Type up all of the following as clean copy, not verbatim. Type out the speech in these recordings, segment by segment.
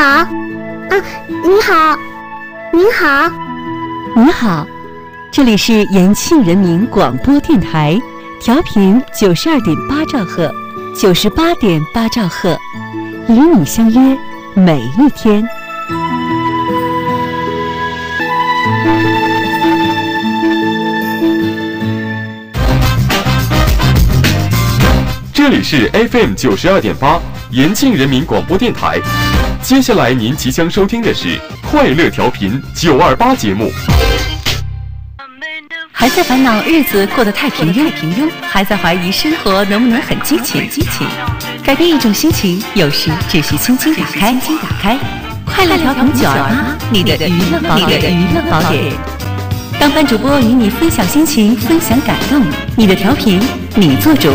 好，啊，您好，您好， 你好，这里是延庆人民广播电台，调频92.8兆赫，98.8兆赫，与你相约每一天。 这里是 FM 92.8延庆人民广播电台。接下来您即将收听的是快乐调频928节目。 还在烦恼日子过得太平庸，还在怀疑生活能不能很激情？改变一种心情，有时只需轻轻打开。快乐调频928，你的娱乐宝典。当班主播与你分享心情，分享感动，你的调频，你做主。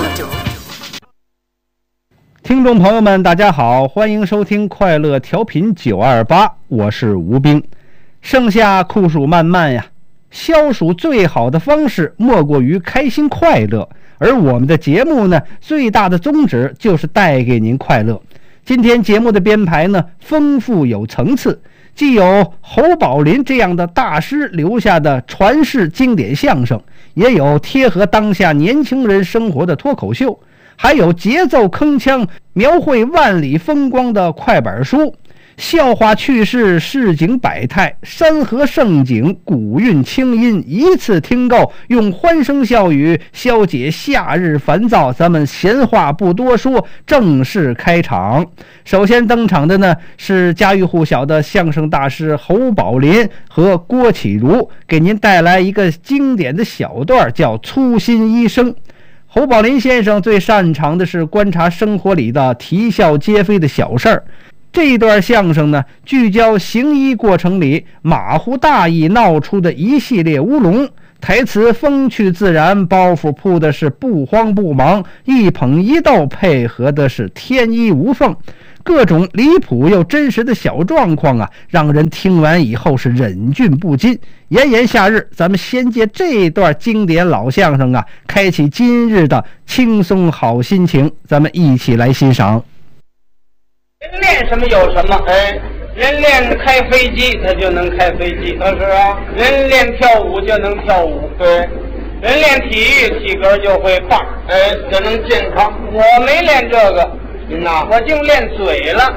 听众朋友们大家好，欢迎收听快乐调频928，我是吴冰。盛夏酷暑漫漫呀，消暑最好的方式莫过于开心快乐，而我们的节目呢，最大的宗旨就是带给您快乐。今天节目的编排呢，丰富有层次，既有侯宝林这样的大师留下的传世经典相声，也有贴合当下年轻人生活的脱口秀，还有节奏铿锵描绘万里风光的快板书，笑话趣事，市井百态，山河盛景，古韵清音，一次听够，用欢声笑语消解夏日烦躁。咱们闲话不多说，正式开场。首先登场的呢是家喻户晓的相声大师侯宝林和郭启儒，给您带来一个经典的小段，叫粗心医生。侯宝林先生最擅长的是观察生活里的啼笑皆非的小事儿。这一段相声呢，聚焦行医过程里马虎大意闹出的一系列乌龙，台词风趣自然，包袱铺的是不慌不忙，一捧一逗配合的是天衣无缝，各种离谱又真实的小状况啊，让人听完以后是忍俊不禁。炎炎夏日，咱们先借这段经典老相声啊，开启今日的轻松好心情，咱们一起来欣赏。 人练什么有什么，人练开飞机他就能开飞机，是啊，人练跳舞就能跳舞，对，人练体育体格就会棒，就能健康。我没练这个，您呐，我净练嘴了。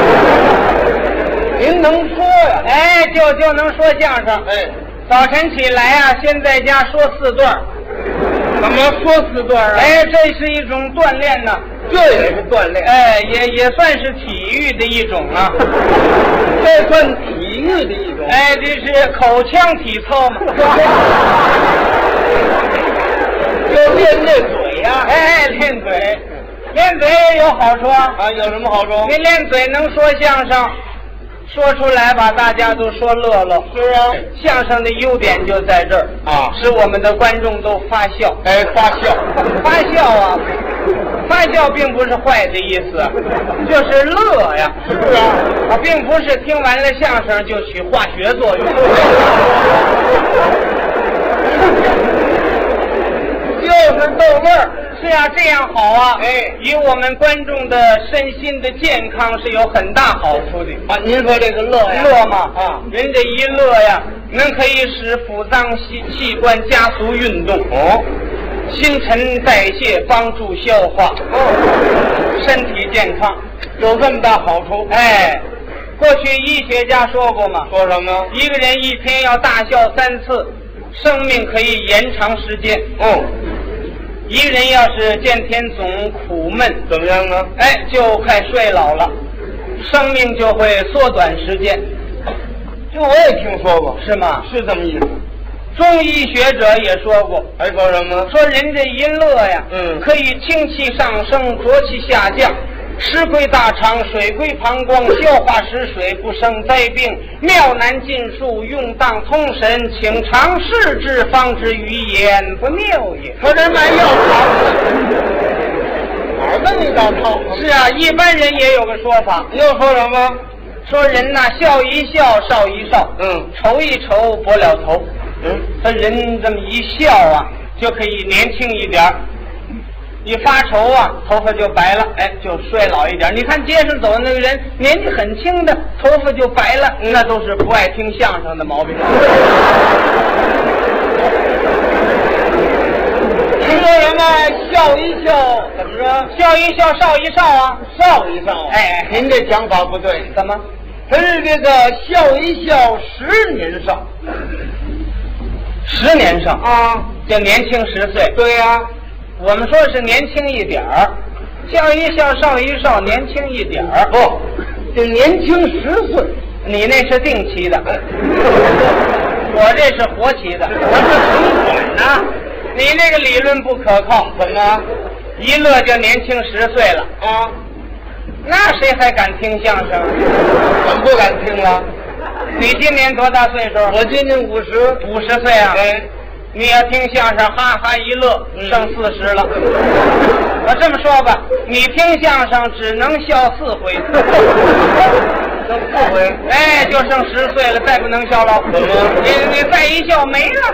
您能说呀？就能说相声。早晨起来啊，先在家说4段。怎么说4段啊？这是一种锻炼呢。这也是锻炼。也算是体育的一种啊。这算体育的一种。这是口腔体操嘛。就练这嘴呀。练嘴。练嘴也有好处啊。有什么好处？你练嘴能说相声。说出来把大家都说乐了，是啊。相声的优点就在这儿啊，使我们的观众都发笑。发笑啊，发笑并不是坏的意思，就是乐呀。是啊，并不是听完了相声就起化学作用。就是逗味儿。是啊，这样好啊，与我们观众的身心的健康是有很大好处的啊。您说这个乐呀，乐嘛啊，人这一乐呀，可以使腹脏器官加速运动，新陈代谢，帮助消化，身体健康，有这么大好处。过去医学家说过嘛，说什么？一个人一天要大笑3次，生命可以延长时间。一个人要是见天总苦闷，怎么样呢？就快衰老了，生命就会缩短时间。这我也听说过，是吗？是这么意思。中医学者也说过，还说什么？说人这一乐呀，可以清气上升，浊气下降，食归大肠，水归膀胱，消化食水，不生灾病，妙难尽数，用当通神，请尝试之，方知于言不谬也。说这卖药汤哪儿那么大套？是啊，一般人也有个说法，又说什么？说人呐，笑一笑，少一少，愁一愁，薄了头。他人这么一笑啊，就可以年轻一点。 一发愁啊，头发就白了，哎，就衰老一点。你看街上走的那个人，年纪很轻的，头发就白了，那都是不爱听相声的毛病。 听说人们笑一笑，怎么着？ 笑一笑，少一少啊， 少一少。 哎， 您这讲法不对， 怎么？ 他是这个笑一笑10年少 10年少啊， 就年轻10岁。 对呀， 我们说是年轻一点儿，笑一笑，少一少，年轻一点儿。 不，这年轻10岁。 你那是定期的，我这是活期的。 我是城管呐。 你那个理论不可靠， 怎么？ 一乐就年轻10岁了啊？ 那谁还敢听相声？ 怎么不敢听了？ 你今年多大岁数？ 我今年50 岁啊。 哎， 你要听相声，哈哈一乐，剩40了。我这么说吧，你听相声只能笑4回。 剩4回？ 哎，就剩10岁了，再不能笑了。 怎么？ 你再一笑没了。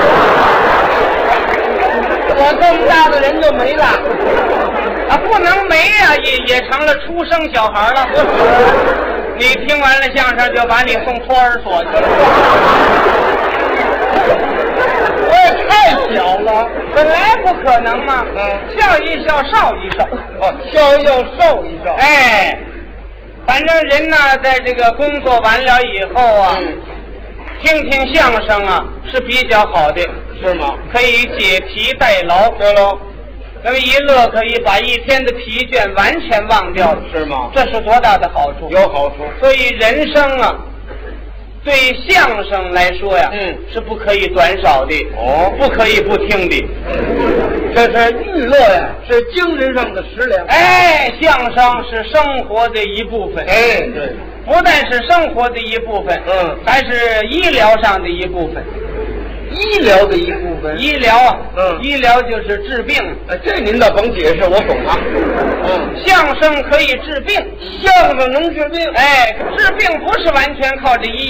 我这么大的人就没了。 啊，不能没呀，也成了出生小孩了。你听完了相声，就把你送托儿所去了。 我也太小了， 本来不可能嘛。笑一笑，少一少。 哦，笑一笑，少一少。 哎，反正人呢，在这个工作完了以后啊，听听相声啊是比较好的， 是吗？ 可以解疲代劳。 对喽。 那么一乐可以把一天的疲倦完全忘掉了， 是吗？ 这是多大的好处？ 有好处。 所以人生啊，对相声来说呀，是不可以短少的，不可以不听的。 这是娱乐呀，是精神上的食粮。 哎，相声是生活的一部分。 哎，对， 不但是生活的一部分，还是医疗上的一部分。 医疗的一部分。 医疗啊，医疗就是治病。 这您倒甭解释，我懂啊。 相声可以治病， 相声能治病。 哎，治病不是完全靠着医